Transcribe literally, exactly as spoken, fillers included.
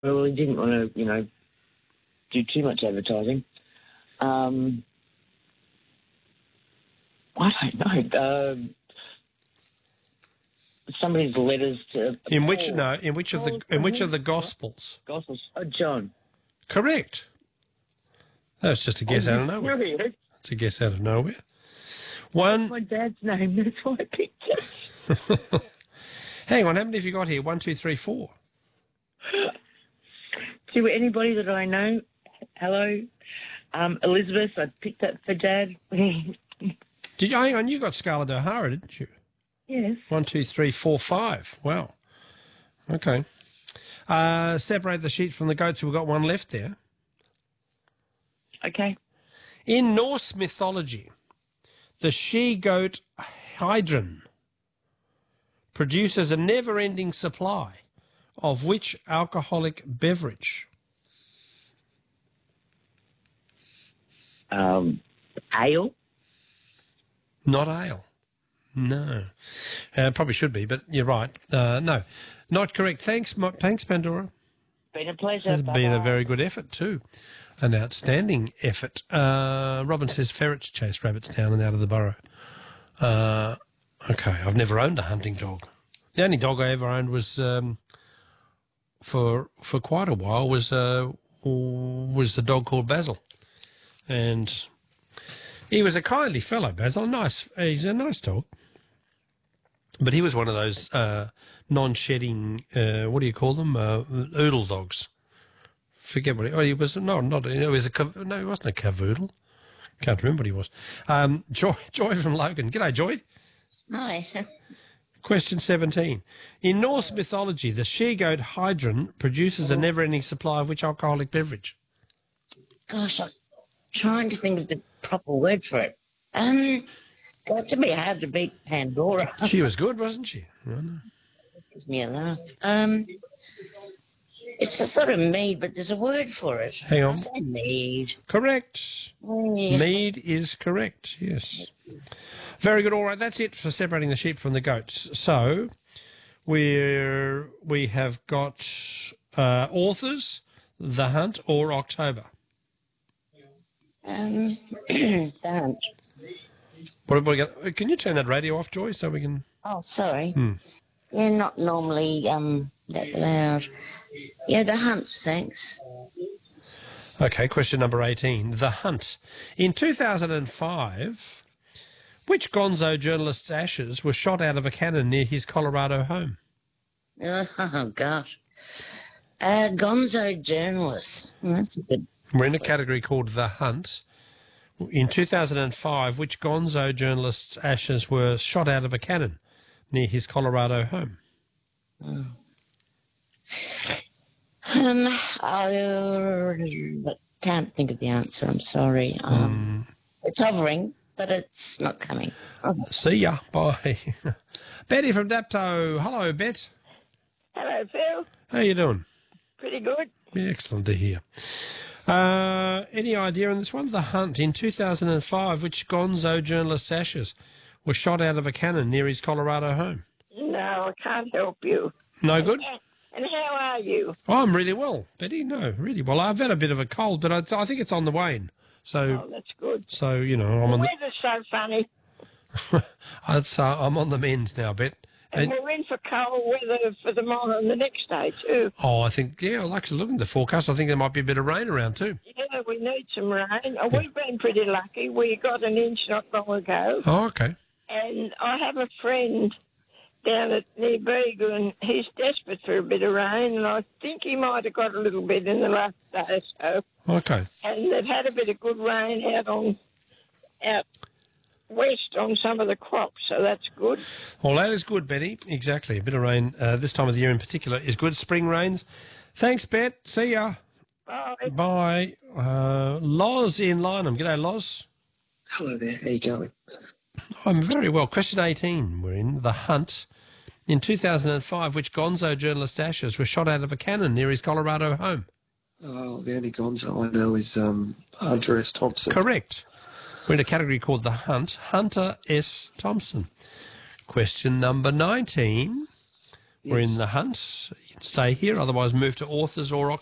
Well, he didn't want to, you know, do too much advertising. Um, I don't know. Um, somebody's letters to In which Paul. no, in which of the in which of the Gospels? Gospels. Oh, John. Correct. That's just a guess oh, out of nowhere. Really? It's a guess out of nowhere. One. That's my dad's name. That's why I picked it. Hang on, how many have you got here? One, two, three, four. To anybody that I know, hello, um, Elizabeth. I picked that for Dad. Did you? Hang on, you got Scarlett O'Hara, didn't you? Yes. One, two, three, four, five. Wow. Okay. Uh, separate the sheep from the goats. We've got one left there. Okay. In Norse mythology, the she-goat Hydrun produces a never-ending supply of which alcoholic beverage? Um, ale? Not ale. No. Uh, probably should be, but you're right. Uh, no. Not correct. Thanks, Ma- thanks, Pandora. Been a pleasure. It's Bye-bye. been a very good effort too. An outstanding effort. Uh, Robin says ferrets chase rabbits down and out of the burrow. Uh, okay, I've never owned a hunting dog. The only dog I ever owned was um, for for quite a while was uh, was a dog called Basil, and he was a kindly fellow. Basil, nice. He's a nice dog, but he was one of those uh, non-shedding. Uh, what do you call them? Uh, oodle dogs. Forget what he, oh, he was. No, not. It was a no. He wasn't a cavoodle. Can't remember what he was. Um, Joy, Joy from Logan. G'day, Joy. Hi. Question seventeen. In Norse mythology, the she-goat Hydrun produces a never-ending supply of which alcoholic beverage? Gosh, I'm trying to think of the proper word for it. Um, that's a bit hard to beat Pandora. She was good, wasn't she? I know. Gives me a laugh. Um, it's a sort of mead, but there's a word for it. Hang on. I say mead. Correct. Yeah. Mead is correct, yes. Very good. All right, that's it for separating the sheep from the goats. So we're, we have got uh, authors, The Hunt, or October. Um, the hunt. What have we got? Can you turn that radio off, Joy, so we can... Oh, sorry. Hmm. Yeah, not normally um that loud. Yeah, the hunt, thanks. Okay, question number eighteen. The Hunt. In two thousand five, which gonzo journalist's ashes were shot out of a cannon near his Colorado home? Oh, gosh. Uh, gonzo journalist. Well, that's a good... We're in a category called The Hunt. In two thousand five, which gonzo journalist's ashes were shot out of a cannon near his Colorado home? Oh. Um, I can't think of the answer. I'm sorry. Um, mm. It's hovering, but it's not coming. Oh. See ya. Bye. Betty from Dapto. Hello, Bet. Hello, Phil. How you doing? Pretty good. Yeah, excellent to hear. Uh, any idea on this one? The Hunt. In two thousand five, which gonzo journalist's ashes were shot out of a cannon near his Colorado home? No, I can't help you. No good? And how are you? Oh, I'm really well, Betty. No, really well. I've had a bit of a cold, but I, I think it's on the wane. So, oh, that's good. So, you know, I'm the on the... weather's so funny. I'd, uh, I'm on the mend now, Bet. And, and we're in for cold weather for tomorrow and the next day, too. Oh, I think, yeah, I like to look at the forecast. I think there might be a bit of rain around, too. Yeah, we need some rain. Oh, Yeah. We've been pretty lucky. We got an inch not long ago. Oh, okay. And I have a friend down at near Bega, and he's desperate for a bit of rain, and I think he might have got a little bit in the last day or so. Okay. And they've had a bit of good rain out on out west on some of the crops, so that's good. Well, that is good, Betty. Exactly. A bit of rain uh, this time of the year in particular is good. Spring rains. Thanks, Bet. See ya. Bye. Bye. Uh, Loz in Lynham. G'day, Loz. Hello there. How you going? I'm very well. Question eighteen. We're in The Hunt. In two thousand five, which gonzo journalist's ashes were shot out of a cannon near his Colorado home? Oh, the only gonzo I know is um, Hunter S. Thompson. Correct. We're in a category called The Hunt. Hunter S. Thompson. Question number nineteen. We're in Yes. the Hunts. You can stay here, otherwise move to Authors or